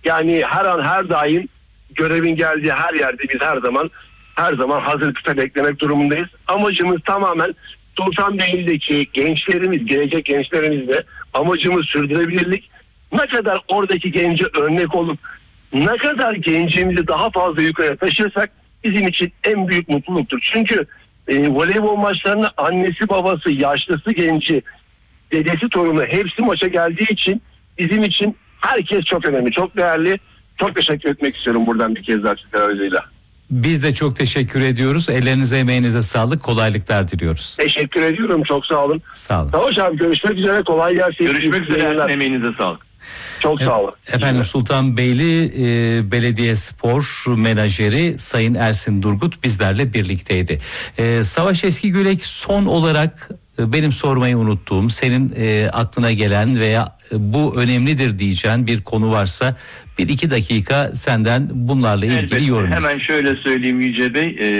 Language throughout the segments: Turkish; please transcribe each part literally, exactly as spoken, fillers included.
Yani her an her daim görevin geldiği her yerde biz her zaman her zaman hazır kıta beklemek durumundayız. Amacımız tamamen Sultanbeyli'deki gençlerimiz, gelecek gençlerimizle amacımız sürdürülebilirlik. Ne kadar oradaki gence örnek olup ne kadar gencimizi daha fazla yukarı taşırsak bizim için en büyük mutluluktur. Çünkü e, voleybol maçlarında annesi, babası, yaşlısı, genci, dedesi, torunu hepsi maça geldiği için bizim için herkes çok önemli, çok değerli. Çok teşekkür etmek istiyorum buradan bir kez daha sizler aracıyla. Biz de çok teşekkür ediyoruz. Ellerinize, emeğinize sağlık, kolaylıklar diliyoruz. Teşekkür ediyorum, çok sağ olun. Sağ olun. Savaş abi, görüşmek üzere, kolay gelsin. Görüşmek üzere, emeğinize sağlık. Çok sağ olun. Efendim, Sultanbeyli e, Belediye Spor Menajeri Sayın Ersin Durgut bizlerle birlikteydi. E, Savaş Eskigülek, son olarak e, benim sormayı unuttuğum, senin e, aklına gelen veya e, bu önemlidir diyeceğin bir konu varsa bir iki dakika senden bunlarla ilgili Elbette. yorum. Hemen şöyle söyleyeyim Yüce Bey, e,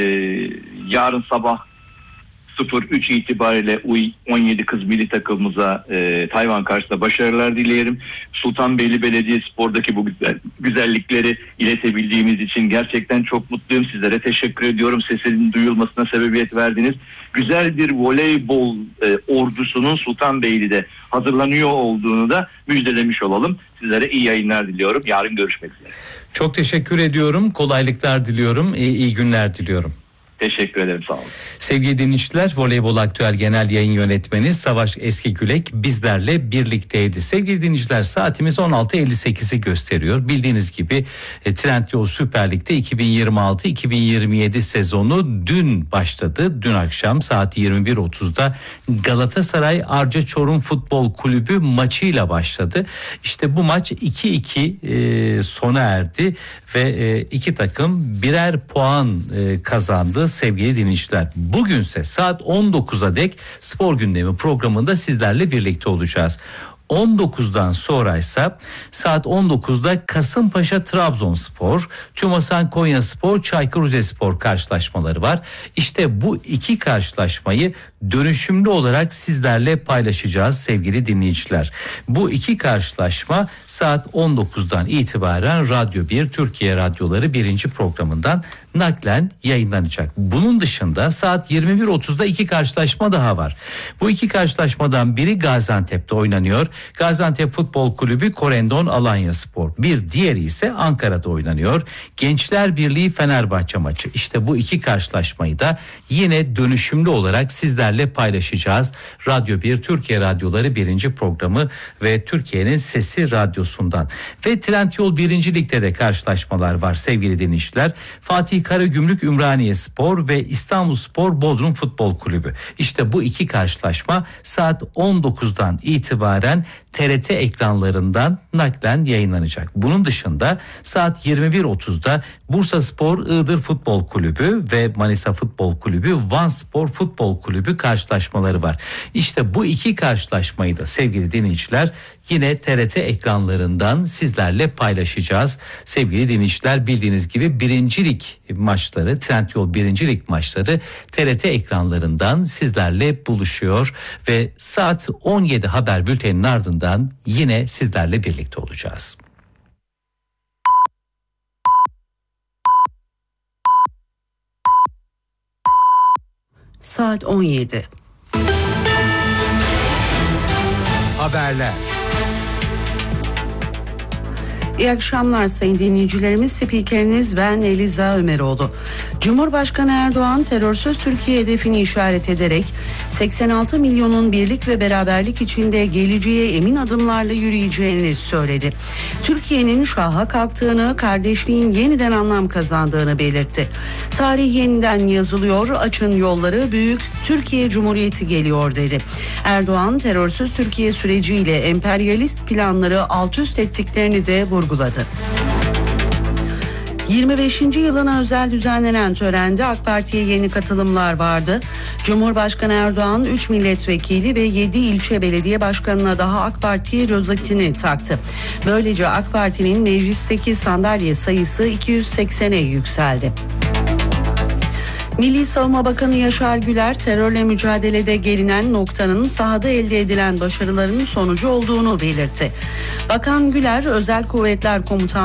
yarın sabah sıfır üç itibariyle U on yedi kız milli takımımıza e, Tayvan karşısında başarılar dileyelim. Sultanbeyli Belediyespor'daki bu güzel, güzellikleri iletebildiğimiz için gerçekten çok mutluyum. Sizlere teşekkür ediyorum. Sesinin duyulmasına sebebiyet verdiniz. Güzel bir voleybol e, ordusunun Sultanbeyli'de hazırlanıyor olduğunu da müjdelemiş olalım. Sizlere iyi yayınlar diliyorum. Yarın görüşmek üzere. Çok teşekkür ediyorum. Kolaylıklar diliyorum. İyi, iyi günler diliyorum. Teşekkür ederim, sağ olun. Sevgili dinleyiciler, Voleybol Aktüel Genel Yayın Yönetmeni Savaş Eskigülek bizlerle birlikteydi. Sevgili dinleyiciler, saatimiz on altı elli sekizi gösteriyor. Bildiğiniz gibi e, Trendyol Süper Lig'de iki bin yirmi altı iki bin yirmi yedi sezonu dün başladı. Dün akşam saat yirmi bir otuzda Galatasaray Arca Çorum Futbol Kulübü maçıyla başladı. İşte bu maç iki iki e, sona erdi ve e, iki takım birer puan e, kazandı. Sevgili dinleyiciler, bugünse saat on dokuza dek Spor Gündemi programında sizlerle birlikte olacağız. on dokuzdan sonraysa saat on dokuzda Kasımpaşa Trabzonspor, Tümasan Konyaspor, Çaykur Rizespor karşılaşmaları var. İşte bu iki karşılaşmayı dönüşümlü olarak sizlerle paylaşacağız sevgili dinleyiciler. Bu iki karşılaşma saat on dokuzdan itibaren Radyo bir Türkiye Radyoları birinci programından naklen yayınlanacak. Bunun dışında saat yirmi bir otuzda iki karşılaşma daha var. Bu iki karşılaşmadan biri Gaziantep'te oynanıyor. Gaziantep Futbol Kulübü Korendon Alanyaspor. Bir diğeri ise Ankara'da oynanıyor. Gençler Birliği Fenerbahçe maçı. İşte bu iki karşılaşmayı da yine dönüşümlü olarak sizlerle paylaşacağız. Radyo bir Türkiye Radyoları birinci programı ve Türkiye'nin Sesi Radyosu'ndan. Ve Trendyol birinci Lig'de de karşılaşmalar var sevgili dinleyiciler. Fatih Karagümrük Ümraniyespor ve İstanbulspor Bodrum Futbol Kulübü. İşte bu iki karşılaşma saat on dokuzdan itibaren T R T ekranlarından naklen yayınlanacak. Bunun dışında saat yirmi bir otuzda Bursaspor Iğdır Futbol Kulübü ve Manisa Futbol Kulübü Vanspor Futbol Kulübü karşılaşmaları var. İşte bu iki karşılaşmayı da sevgili dinleyiciler yine T R T ekranlarından sizlerle paylaşacağız. Sevgili dinleyiciler, bildiğiniz gibi birincilik maçları, Trendyol birincilik maçları T R T ekranlarından sizlerle buluşuyor ve saat on yedi haber bülteninin ardından yine sizlerle birlikte olacağız. Saat on yedi. Haberler. İyi akşamlar sayın dinleyicilerimiz. Spikeriniz ben Eliza Ömeroğlu. Cumhurbaşkanı Erdoğan terörsüz Türkiye hedefini işaret ederek seksen altı milyonun birlik ve beraberlik içinde geleceğe emin adımlarla yürüyeceğini söyledi. Türkiye'nin şaha kalktığını, kardeşliğin yeniden anlam kazandığını belirtti. Tarih yeniden yazılıyor, açın yolları, büyük Türkiye Cumhuriyeti geliyor dedi. Erdoğan terörsüz Türkiye süreciyle emperyalist planları alt üst ettiklerini de vurguladı. yirmi beşinci yılına özel düzenlenen törende AK Parti'ye yeni katılımlar vardı. Cumhurbaşkanı Erdoğan üç milletvekili ve yedi ilçe belediye başkanına daha AK Parti'ye rozetini taktı. Böylece AK Parti'nin meclisteki sandalye sayısı iki yüz seksene yükseldi. Milli Savunma Bakanı Yaşar Güler, terörle mücadelede gelinen noktanın sahada elde edilen başarıların sonucu olduğunu belirtti. Bakan Güler, Özel Kuvvetler Komutanlığı